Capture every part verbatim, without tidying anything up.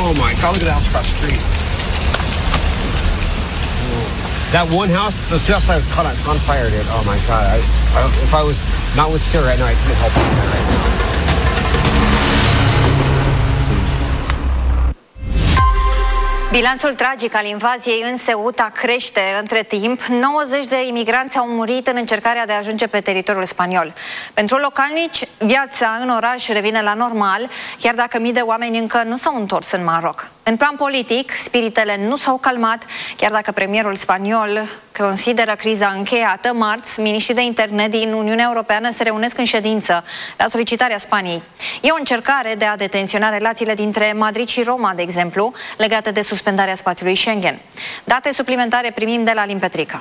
Oh my God, look at that house across the street. That one house was just like caught on fire, dude. Oh my God. I, I, if I was not with Sarah right now, I couldn't help it right now. Bilanțul tragic al invaziei în Ceuta crește între timp. nouăzeci de imigranți au murit în încercarea de a ajunge pe teritoriul spaniol. Pentru localnici, viața în oraș revine la normal, chiar dacă mii de oameni încă nu s-au întors în Maroc. În plan politic, spiritele nu s-au calmat, chiar dacă premierul spaniol consideră criza încheiată. Marți, miniștrii de interne din Uniunea Europeană se reunesc în ședință la solicitarea Spaniei. E o încercare de a detenționa relațiile dintre Madrid și Roma, de exemplu, legate de suspendarea spațiului Schengen. Date suplimentare primim de la Alin Petrica.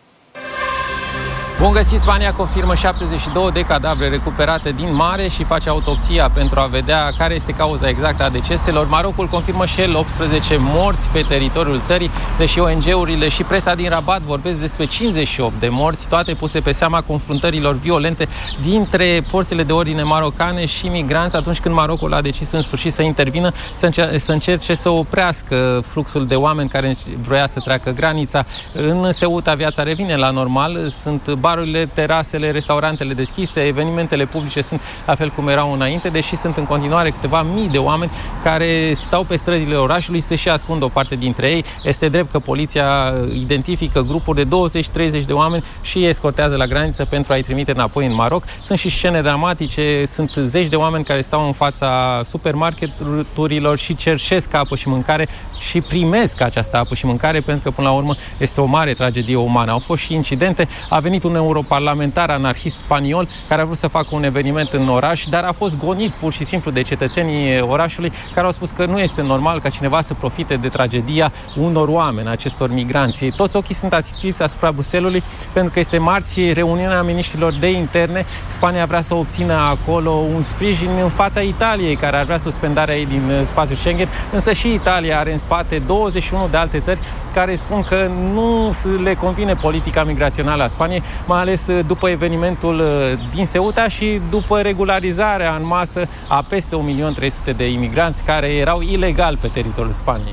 Bun găsit, Spania confirmă șaptezeci și două de cadavre recuperate din mare și face autopsia pentru a vedea care este cauza exactă a deceselor. Marocul confirmă și el optsprezece morți pe teritoriul țării, deși O N G-urile și presa din Rabat vorbesc despre cincizeci și opt de morți, toate puse pe seama confruntărilor violente dintre forțele de ordine marocane și migranți atunci când Marocul a decis în sfârșit să intervină, să, încer- să încerce să oprească fluxul de oameni care vroia să treacă granița. În Ceuta viața revine la normal, sunt barurile, terasele, restaurantele deschise, evenimentele publice sunt la fel cum erau înainte, deși sunt în continuare câteva mii de oameni care stau pe străzile orașului, se și ascund o parte dintre ei. Este drept că poliția identifică grupuri de douăzeci treizeci de oameni și îi escortează la graniță pentru a-i trimite înapoi în Maroc. Sunt și scene dramatice, sunt zeci de oameni care stau în fața supermarketurilor și cerșesc apă și mâncare și primesc această apă și mâncare, pentru că până la urmă este o mare tragedie umană. Au fost și incidente, a venit un europarlamentar anarhist spaniol care a vrut să facă un eveniment în oraș, dar a fost gonit pur și simplu de cetățenii orașului, care au spus că nu este normal ca cineva să profite de tragedia unor oameni, acestor migranți. Toți ochii sunt ațipiți asupra Bruxellesului, pentru că este marți reuniunea miniștrilor de interne. Spania vrea să obțină acolo un sprijin în fața Italiei, care ar vrea suspendarea ei din spațiul Schengen, însă și Italia are în spate douăzeci și unu de alte țări care spun că nu le convine politica migrațională a Spaniei, mai ales după evenimentul din Ceuta și după regularizarea în masă a peste un milion trei sute de imigranți care erau ilegal pe teritoriul Spaniei.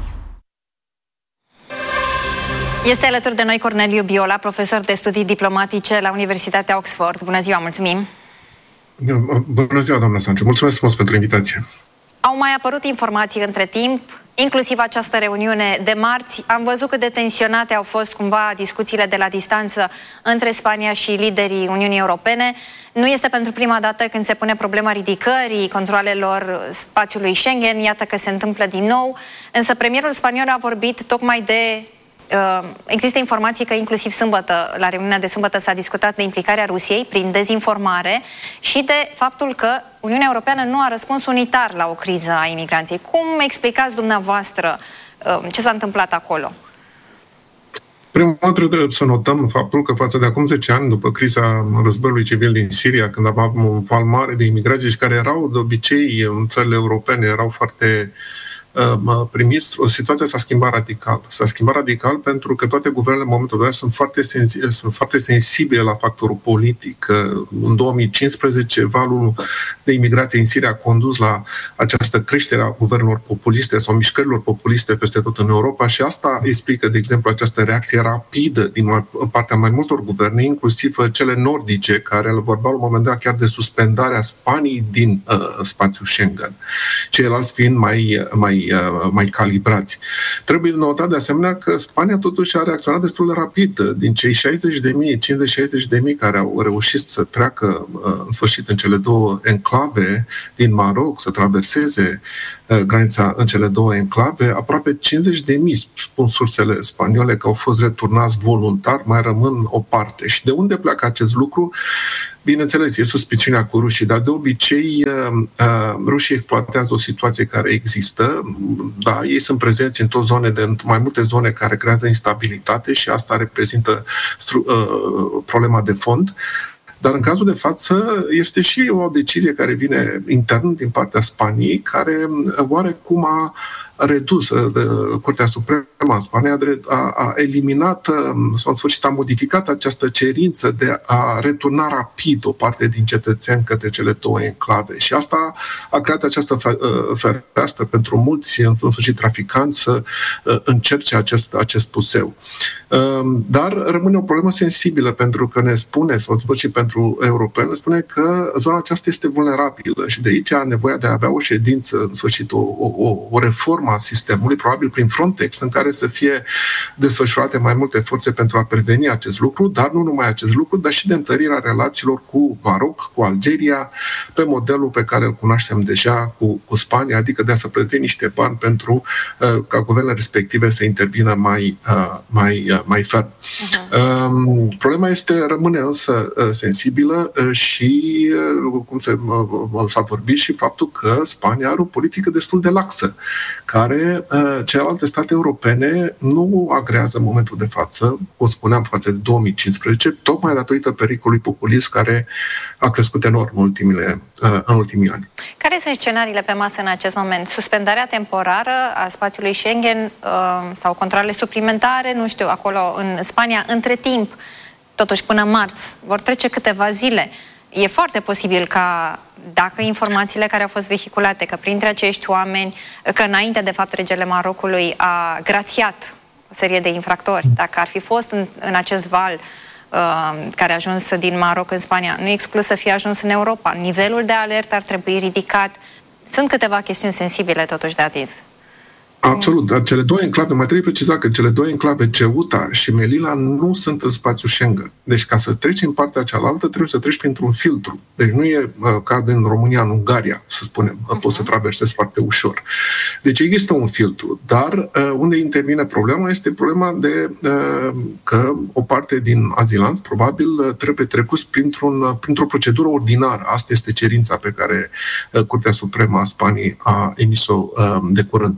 Este alături de noi Corneliu Biola, profesor de studii diplomatice la Universitatea Oxford. Bună ziua, mulțumim! Bună ziua, doamna Sanciu. Mulțumesc frumos pentru invitație. Au mai apărut informații între timp, inclusiv această reuniune de marți. Am văzut cât de tensionate au fost cumva discuțiile de la distanță între Spania și liderii Uniunii Europene. Nu este pentru prima dată când se pune problema ridicării controalelor spațiului Schengen. Iată că se întâmplă din nou. Însă premierul spaniol a vorbit tocmai de... Uh, există informații că inclusiv sâmbătă, la reuniunea de sâmbătă, s-a discutat de implicarea Rusiei prin dezinformare și de faptul că Uniunea Europeană nu a răspuns unitar la o criză a imigranței. Cum explicați dumneavoastră uh, ce s-a întâmplat acolo? Primul dată trebuie să notăm faptul că față de acum zece ani, după criza războiului civil din Siria, când aveam un val mare de imigrație și care erau de obicei în țările europene, erau foarte primiți, o situație s-a schimbat radical. S-a schimbat radical pentru că toate guvernele în momentul de față sunt foarte, sensi- sunt foarte sensibile la factorul politic. În două mii cincisprezece, valul de imigrație în Siria a condus la această creștere a guvernelor populiste sau mișcărilor populiste peste tot în Europa și asta explică, de exemplu, această reacție rapidă din în partea mai multor guverne, inclusiv cele nordice, care vorbeau la un moment dat chiar de suspendarea Spaniei din uh, spațiul Schengen. Ceilalți fiind mai, mai mai calibrați. Trebuie notat de asemenea că Spania totuși a reacționat destul de rapid. Din cei șaizeci de mii, cincizeci șaizeci de mii care au reușit să treacă în sfârșit în cele două enclave din Maroc, să traverseze granița în cele două enclave, aproape cincizeci de mii, spun sursele spaniole, că au fost returnați voluntar, mai rămân o parte. Și de unde pleacă acest lucru? Bineînțeles, e suspiciunea cu rușii, dar de obicei rușii exploatează o situație care există. Da, ei sunt prezenți în toate zone, de, în mai multe zone care creează instabilitate și asta reprezintă uh, problema de fond. Dar în cazul de față este și o decizie care vine intern din partea Spaniei, care oarecum a redus, de Curtea Supremă a Spaniei a, a eliminat sau în sfârșit a modificat această cerință de a returna rapid o parte din cetățeni către cele două enclave și asta a creat această fereastră pentru mulți, în sfârșit, traficanți să încerce acest, acest puseu. Dar rămâne o problemă sensibilă pentru că ne spune, sau și pentru europeni, ne spune că zona aceasta este vulnerabilă și de aici nevoia de a avea o ședință, în sfârșit, o, o, o reformă a sistemului, probabil prin Frontex, în care să fie desfășurate mai multe forțe pentru a preveni acest lucru, dar nu numai acest lucru, dar și de întărirea relațiilor cu Maroc, cu Algeria, pe modelul pe care îl cunoaștem deja cu, cu Spania, adică de a să plăti niște bani pentru uh, ca guvernele respective să intervină mai, uh, mai, uh, mai ferm. Uh-huh. Uh, problema este, rămâne însă uh, sensibilă uh, și, uh, cum se, uh, s-a vorbit, și faptul că Spania are o politică destul de laxă, care uh, celelalte state europene nu agrează în momentul de față, o spuneam, față de două mii cincisprezece, tocmai datorită pericolului populist care a crescut enorm în, ultimile, uh, în ultimii ani. Care sunt scenariile pe masă în acest moment? Suspendarea temporară a spațiului Schengen uh, sau controale suplimentare, nu știu, acolo în Spania, între timp, totuși până marți, vor trece câteva zile. E foarte posibil ca, dacă informațiile care au fost vehiculate, că printre acești oameni, că înainte de fapt regele Marocului a grațiat o serie de infractori, dacă ar fi fost în, în acest val uh, care a ajuns din Maroc în Spania, nu e exclus să fie ajuns în Europa. Nivelul de alertă ar trebui ridicat. Sunt câteva chestiuni sensibile totuși de atins. Absolut, dar cele două enclave, mai trebuie precizat că cele două enclave, Ceuta și Melilla, nu sunt în spațiul Schengen. Deci ca să treci în partea cealaltă, trebuie să treci printr-un filtru. Deci nu e uh, ca în România, în Ungaria, să spunem, uh-huh. poți să traversezi foarte ușor. Deci există un filtru, dar uh, unde intervine problema este problema de uh, că o parte din azilanți probabil uh, trebuie trecuți printr-un, uh, printr-o procedură ordinară. Asta este cerința pe care uh, Curtea Supremă a Spaniei a emis-o uh, de curând.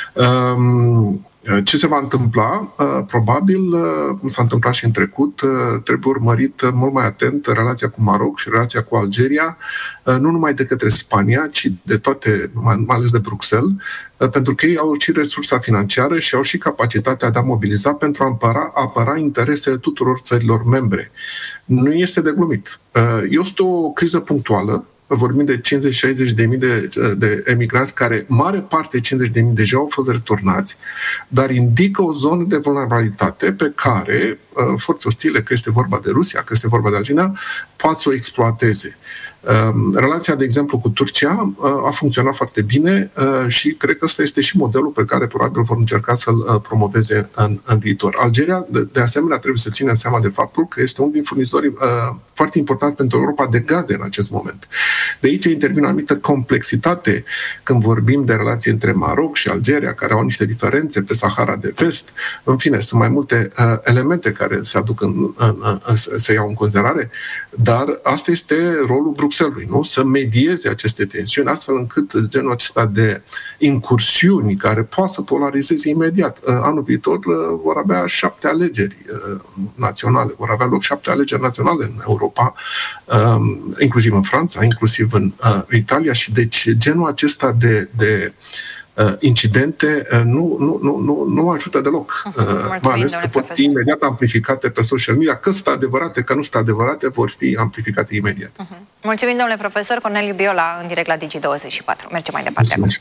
Ce se va întâmpla? Probabil, cum s-a întâmplat și în trecut, trebuie urmărit mult mai atent relația cu Maroc și relația cu Algeria, nu numai de către Spania, ci de toate, mai ales de Bruxelles, pentru că ei au și resursa financiară și au și capacitatea de a mobiliza pentru a apăra, apăra interesele tuturor țărilor membre. Nu este de glumit. Este o criză punctuală. Vorbim de cincizeci șaizeci de mii de, de emigranți care, mare parte, cincizeci de mii deja au fost returnați, dar indică o zonă de vulnerabilitate pe care uh, forțe ostile, că este vorba de Rusia, că este vorba de Algeria, pot să o exploateze. Uh, relația, de exemplu, cu Turcia uh, a funcționat foarte bine uh, și cred că ăsta este și modelul pe care probabil vor încerca să-l uh, promoveze în, în viitor. Algeria, de, de asemenea, trebuie să ținem seama de faptul că este unul din furnizorii uh, foarte importanți pentru Europa de gaze în acest moment. De aici intervine o anumită complexitate când vorbim de relații între Maroc și Algeria, care au niște diferențe pe Sahara de Vest. În fine, sunt mai multe uh, elemente care se aduc în, în, în, se iau în considerare, dar asta este rolul Bruxellesului, nu? Să medieze aceste tensiuni, astfel încât genul acesta de incursiuni care poate să polarizeze imediat. Uh, anul viitor uh, vor avea șapte alegeri uh, naționale, vor avea loc șapte alegeri naționale în Europa, uh, inclusiv în Franța, inclusiv în uh, Italia, și deci genul acesta de, de uh, incidente uh, nu, nu, nu, nu, nu ajută deloc. Uh, mai ales că pot fi imediat amplificate pe social media. Că sunt adevărate, că nu sunt adevărate, vor fi amplificate imediat. Uh-huh. Mulțumim, domnule profesor Corneliu Biola, în direct la Digi douăzeci și patru. Mergem mai departe acum.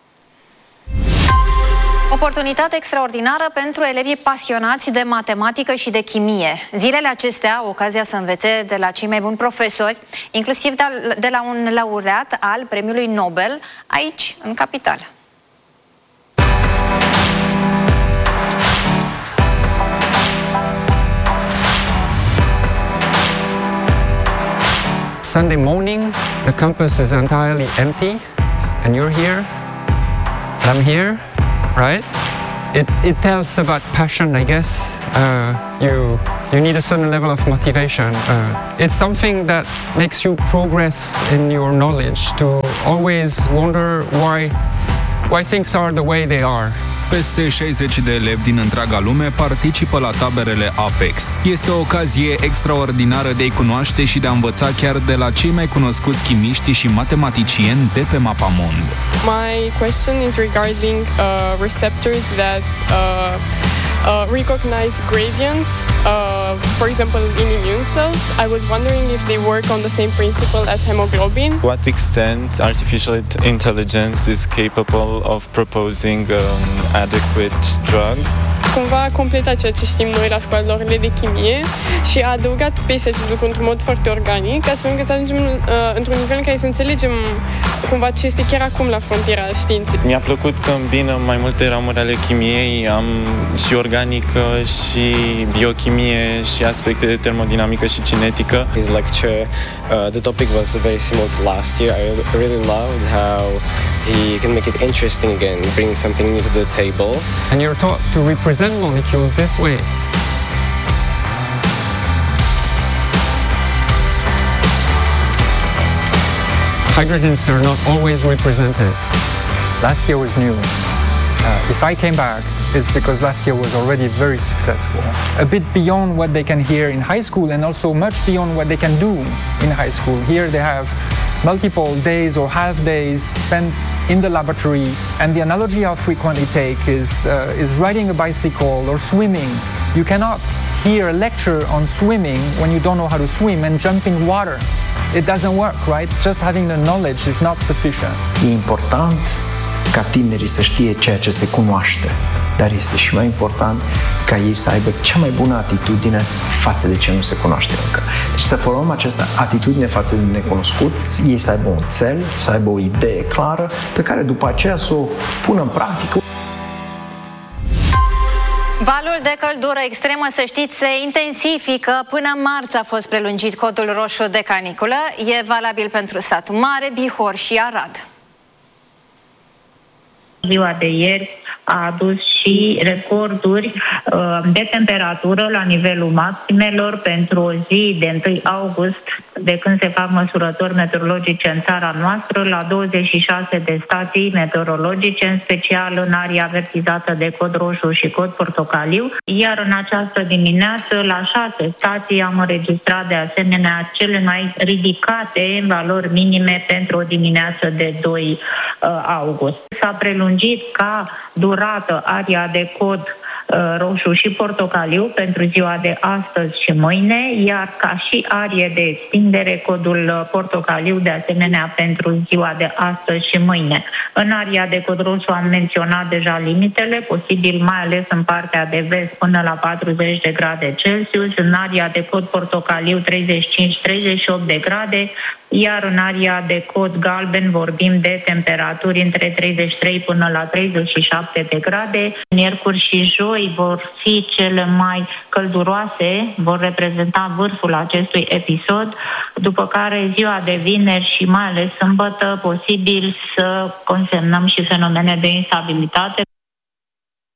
Oportunitate extraordinară pentru elevii pasionați de matematică și de chimie. Zilele acestea au ocazia să învețe de la cei mai buni profesori, inclusiv de la un laureat al Premiului Nobel, aici, în capitală. Sunday morning, the campus is entirely empty, and you're here, and I'm here. Right? It, it tells about passion, I guess. Uh, you, you need a certain level of motivation. Uh, it's something that makes you progress in your knowledge, to always wonder why, why things are the way they are. peste șaizeci de elevi din întreaga lume participă la taberele Apex. Este o ocazie extraordinară de a-i cunoaște și de a învăța chiar de la cei mai cunoscuți chimiști și matematicieni de pe mapamond. My question is regarding uh, receptors that uh, uh, recognize gradients, uh, for example, in immune cells. I was wondering if they work on the same principle as hemoglobin. To what extent artificial intelligence is capable of proposing um, adequate drug? Cumva a completat ceea ce știm noi la școlile de chimie și a adăugat peste acest lucru într-un mod foarte organic, astfel încât să ajungem uh, într-un nivel în care să înțelegem cumva ce este chiar acum la frontiera științei. Mi-a plăcut că îmbină mai multe ramuri ale chimiei, am și organică, și biochimie, și aspecte de termodinamică și cinetică. His lecture, uh, the topic was very similar to last year. I really loved how he can make it interesting again, bring something new to the table. And you're taught to represent molecules this way. Hydrogens are not always represented. Last year was new. Uh, if I came back, it's because last year was already very successful. A bit beyond what they can hear in high school and also much beyond what they can do in high school. Here they have multiple days or half days spent in the laboratory, and the analogy I frequently take is, uh, is riding a bicycle or swimming. You cannot hear a lecture on swimming when you don't know how to swim and jump in water. It doesn't work, right? Just having the knowledge is not sufficient. E important ca tinerii să știe ceea ce se cunoaște, dar este și mai important ca ei să aibă cea mai bună atitudine față de ce nu se cunoaște încă. Deci să formăm această atitudine față de necunoscuți, ei să aibă un cel, să aibă o idee clară, pe care după aceea să o pună în practică. Valul de căldură extremă, să știți, se intensifică. Până marți a fost prelungit codul roșu de caniculă. E valabil pentru satul Mare, Bihor și Arad. Ziua de ieri a adus și recorduri uh, de temperatură la nivelul maximelor pentru o zi de întâi august, de când se fac măsurători meteorologice în țara noastră, la douăzeci și șase de stații meteorologice, în special în area avertizată de cod roșu și cod portocaliu, iar în această dimineață la șase stații am înregistrat de asemenea cele mai ridicate valori minime pentru o dimineață de doi august. S-a prelungit ca durată area de cod uh, roșu și portocaliu pentru ziua de astăzi și mâine, iar ca și arie de extindere codul portocaliu de asemenea pentru ziua de astăzi și mâine. În area de cod roșu am menționat deja limitele, posibil mai ales în partea de vest până la patruzeci de grade Celsius, în area de cod portocaliu treizeci și cinci treizeci și opt de grade, iar în area de cod galben vorbim de temperaturi între treizeci și trei până la treizeci și șapte de grade. Miercuri și joi vor fi cele mai călduroase, vor reprezenta vârful acestui episod, după care ziua de vineri și mai ales sâmbătă posibil să consemnăm și fenomene de instabilitate.